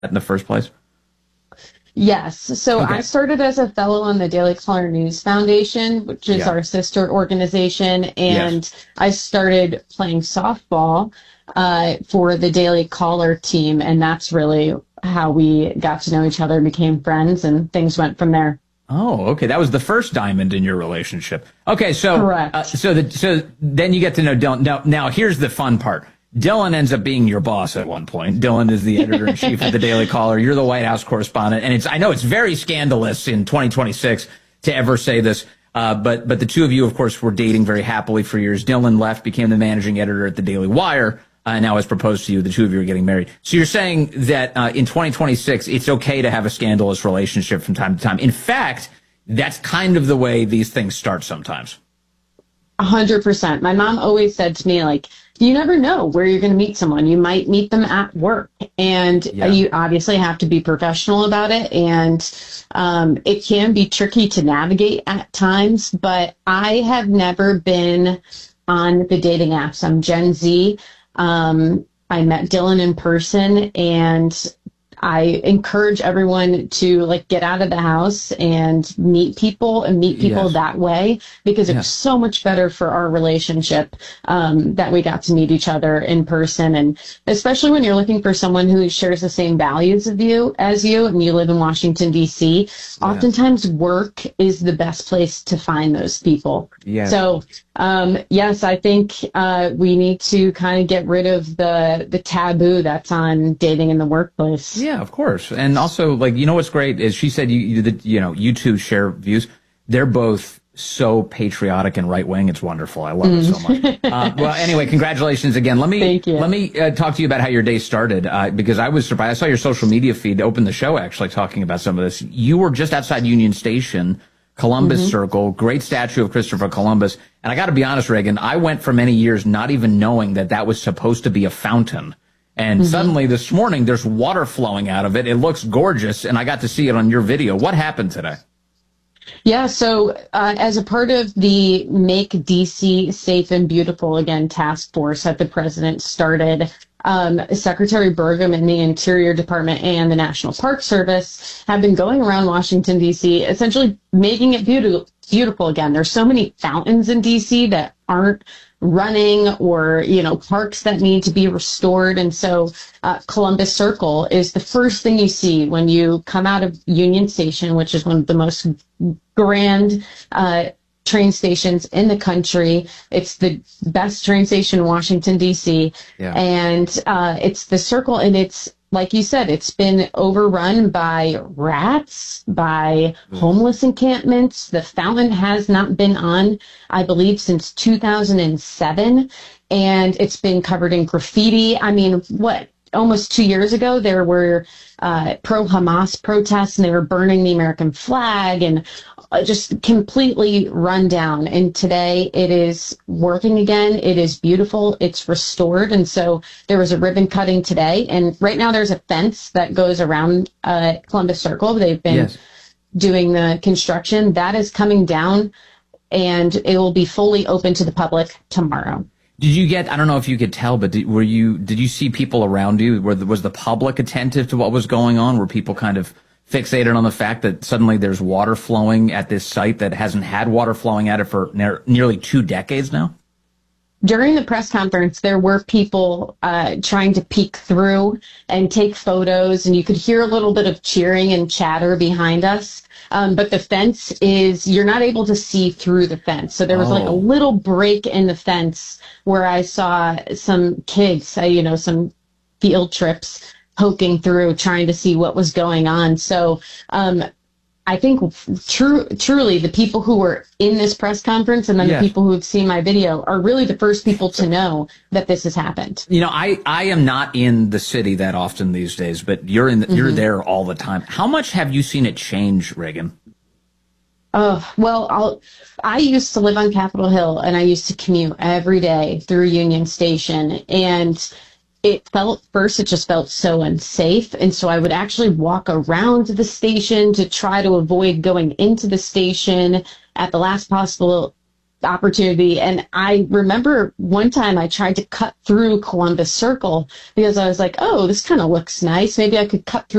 in the first place? Yes. So Okay. I started as a fellow on the Daily Caller News Foundation, which is Yeah. our sister organization, Yes. and I started playing softball for the Daily Caller team, and that's really how we got to know each other, became friends, and things went from there. Oh, okay. That was the first diamond in your relationship. Okay, Correct. so then you get to know Dylan. Now here's the fun part. Dylan ends up being your boss at one point. Dylan is the editor in chief of the Daily Caller. You're the White House correspondent, and I know it's very scandalous in 2026 to ever say this. But the two of you, of course, were dating very happily for years. Dylan left, became the managing editor at the Daily Wire. Now has proposed to you. The two of you are getting married. So you're saying that in 2026, it's okay to have a scandalous relationship from time to time. In fact, that's kind of the way these things start sometimes. 100%. My mom always said to me, like, you never know where you're going to meet someone. You might meet them at work, and you obviously have to be professional about it. And it can be tricky to navigate at times, but I have never been on the dating apps. I'm Gen Z. I met Dylan in person, and I encourage everyone to like get out of the house and meet people Yes. that way, because it was so much better for our relationship that we got to meet each other in person. And especially when you're looking for someone who shares the same values of you as you, and you live in Washington, D.C., oftentimes work is the best place to find those people. Yes. So yes, I think we need to kind of get rid of the taboo that's on dating in the workplace. Yeah, of course. And also, like, you know what's great is she said you two share views. They're both so patriotic and right wing. It's wonderful. I love it so much. Well, anyway, congratulations again. Thank you. Let me talk to you about how your day started because I was surprised. I saw your social media feed to open the show actually talking about some of this. You were just outside Union Station, Columbus Circle, great statue of Christopher Columbus. And I got to be honest, Reagan, I went for many years not even knowing that was supposed to be a fountain. And suddenly this morning, there's water flowing out of it. It looks gorgeous, and I got to see it on your video. What happened today? Yeah, so as a part of the Make DC Safe and Beautiful Again task force that the president started, Secretary Burgum and the Interior Department and the National Park Service have been going around Washington, D.C., essentially making it beautiful again. There's so many fountains in D.C. that aren't running, or, parks that need to be restored. And so Columbus Circle is the first thing you see when you come out of Union Station, which is one of the most grand train stations in the country. It's the best train station in Washington, D.C. Yeah. And it's the Circle, and it's, like you said, it's been overrun by rats, by homeless encampments. The fountain has not been on, I believe, since 2007, and it's been covered in graffiti. I mean, almost 2 years ago, there were pro-Hamas protests, and they were burning the American flag, and just completely run down. And today it is working again. It is beautiful. It's restored. And so there was a ribbon cutting today. And right now there's a fence that goes around Columbus Circle. They've been doing the construction. That is coming down, and it will be fully open to the public tomorrow. Did you I don't know if you could tell, but did you see people around you? Was the public attentive to what was going on? Were people kind of fixated on the fact that suddenly there's water flowing at this site that hasn't had water flowing at it for nearly 2 decades now? During the press conference, there were people trying to peek through and take photos, and you could hear a little bit of cheering and chatter behind us. But the fence you're not able to see through the fence. So there was like a little break in the fence where I saw some kids, some field trips poking through, trying to see what was going on. So I think truly the people who were in this press conference and then the people who have seen my video are really the first people to know that this has happened. I am not in the city that often these days, but you're you're there all the time. How much have you seen it change, Reagan? Well, I used to live on Capitol Hill, and I used to commute every day through Union Station, and it just felt so unsafe. And so I would actually walk around the station to try to avoid going into the station at the last possible opportunity. And I remember one time I tried to cut through Columbus Circle because I was like, oh, this kind of looks nice. Maybe I could cut through